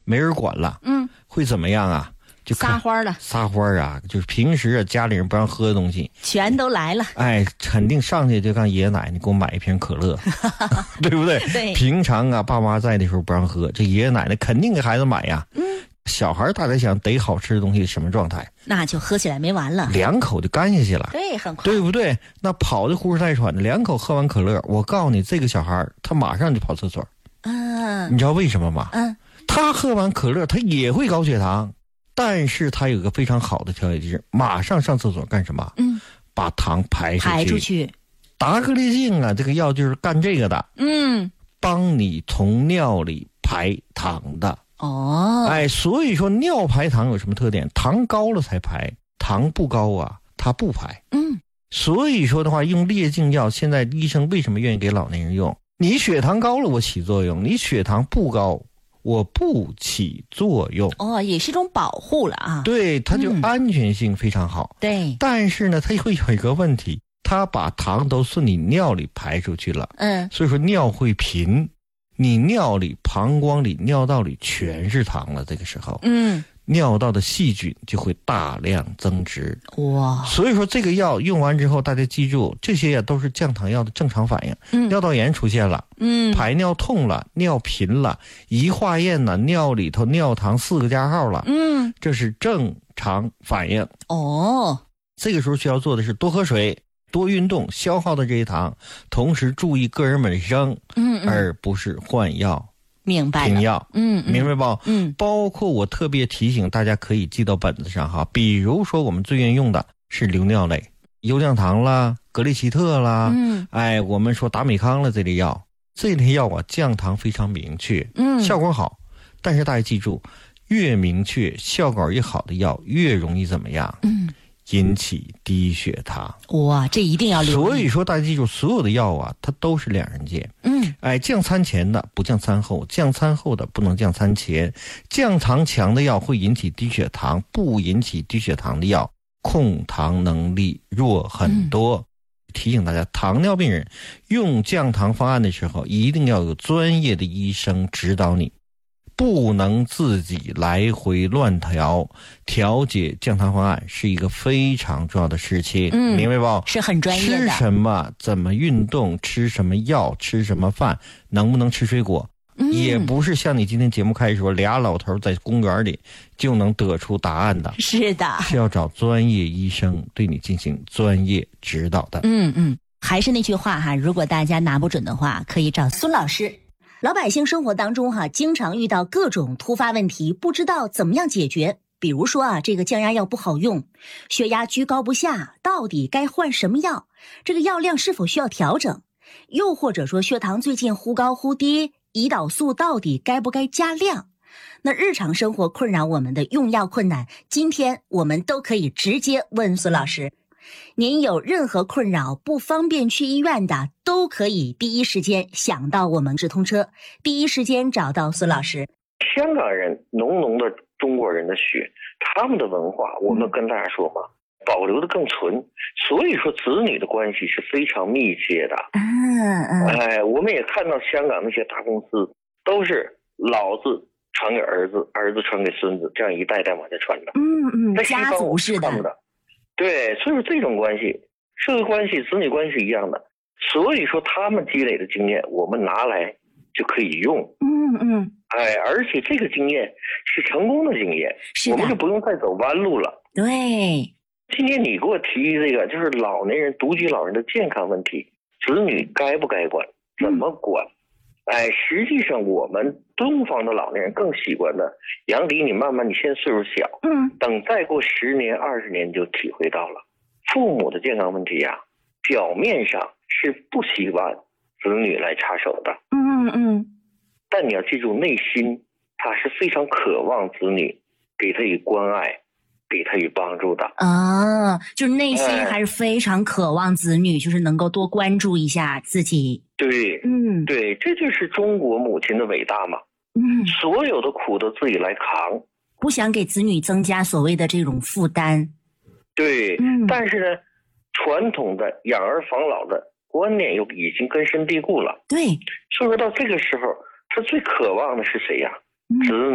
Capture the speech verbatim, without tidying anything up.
没人管了， 嗯， 会怎么样啊？就撒欢了， 撒欢啊！就是平时啊，家里人不让喝的东西， 全都来了。 哎，肯定上去就让爷爷奶奶给我买一瓶可乐，对不对？ 对。 平常啊，爸妈在的时候不让喝，这爷爷奶奶肯定给孩子买呀。 嗯。 小孩大家想得好吃的东西什么状态？ 那就喝起来没完了， 两口就干下去了。 对，很快， 对不对？那跑的呼哧带喘的，两口喝完可乐，我告诉你，这个小孩他马上就跑厕所。 嗯。 你知道为什么吗？ 嗯。 他喝完可乐，他也会高血糖。但是他有个非常好的调节机制，马上上厕所干什么？ 嗯， 把糖排出去。 排出去。 达克利净啊，这个药就是干这个的。 嗯， 帮你从尿里排糖的。 哦， 哎，所以说尿排糖有什么特点？糖高了才排，糖不高啊，它不排。 嗯， 所以说的话，用烈净药，现在医生为什么愿意给老年人用？你血糖高了，我起作用；你血糖不高。我不起作用哦，也是一种保护了啊。 对，它就安全性非常好。 嗯、对， 但是呢，它会有一个问题，它把糖都顺你尿里排出去了。 嗯， 所以说尿会频，你尿里、膀胱里、尿道里全是糖了。这个时候， 嗯， 尿道的细菌就会大量增殖。 哇， 所以说这个药用完之后，大家记住，这些呀都是降糖药的正常反应。 嗯， 尿道炎出现了， 嗯， 排尿痛了，尿频了，一化验呢，尿里头尿糖四个加号了。 嗯， 这是正常反应。 哦， 这个时候需要做的是多喝水、多运动，消耗的这些糖，同时注意个人卫生， 嗯嗯， 而不是换药。 明白了， 停药， 嗯， 明白吧？ 嗯， 包括我特别提醒大家，可以记到本子上哈。比如说，我们最愿意用的是利尿类，优降糖啦、格列齐特啦， 嗯， 哎，我们说达美康了这类药，这类药啊，降糖非常明确， 嗯， 效果好。但是大家记住，越明确、效果越好的药，越容易怎么样？ 嗯。 引起低血糖。 哇，这一定要留意。 所以说大家记住，所有的药啊，它都是两刃剑。 嗯， 哎，降餐前的不降餐后，降餐后的不能降餐前。降糖强的药会引起低血糖，不引起低血糖的药控糖能力弱很多。嗯，提醒大家，糖尿病人用降糖方案的时候，一定要有专业的医生指导你，不能自己来回乱调。调节降糖方案是一个非常重要的事情，嗯，明白不？ 是很专业的。 吃什么，怎么运动，吃什么药，吃什么饭，能不能吃水果，嗯，也不是像你今天节目开始说，俩老头在公园里就能得出答案的。 是的， 是要找专业医生对你进行专业指导的。 嗯嗯，还是那句话哈，如果大家拿不准的话，可以找孙老师。老百姓生活当中哈，经常遇到各种突发问题，不知道怎么样解决。比如说啊，这个降压药不好用，血压居高不下，到底该换什么药？这个药量是否需要调整？又或者说血糖最近忽高忽低，胰岛素到底该不该加量？那日常生活困扰我们的用药困难，今天我们都可以直接问孙老师。您有任何困扰不方便去医院的，都可以第一时间想到我们直通车，第一时间找到孙老师。 香港人浓浓的中国人的血，他们的文化我们跟大家说嘛，保留的更纯，所以说子女的关系是非常密切的。 嗯嗯， 哎，我们也看到香港那些大公司都是老子传给儿子，儿子传给孙子，这样一代代往下传的。 嗯嗯， 在家族式的。 对，所以说这种关系，社会关系、子女关系一样的，所以说他们积累的经验，我们拿来就可以用。 嗯嗯， 哎，而且这个经验是成功的经验，我们就不用再走弯路了。 对， 今天你给我提这个，就是老年人、独居老人的健康问题，子女该不该管，怎么管？嗯，哎，实际上我们东方的老年人更习惯的，杨迪，你慢慢，你现在岁数小， 嗯， 等再过十年、二十年就体会到了，父母的健康问题呀，表面上是不希望子女来插手的， 嗯嗯， 但你要记住，内心他是非常渴望子女给他以关爱，给他以帮助的啊，就是内心还是非常渴望子女，哎，就是能够多关注一下自己。 对，嗯，对，这就是中国母亲的伟大嘛。嗯，所有的苦都自己来扛， 不想给子女增加所谓的这种负担。 对，嗯，但是呢，传统的养儿防老的观念又已经根深蒂固了。 对， 所以说到这个时候，他最渴望的是谁呀？嗯，子女。